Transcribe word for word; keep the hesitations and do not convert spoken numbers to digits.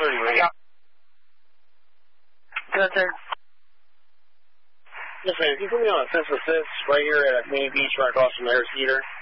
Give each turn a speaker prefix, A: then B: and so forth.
A: thirty right now.
B: Good, sir.
A: Yes, man. If you put me on a census six right here at Main Beach right across from the Harris Theater.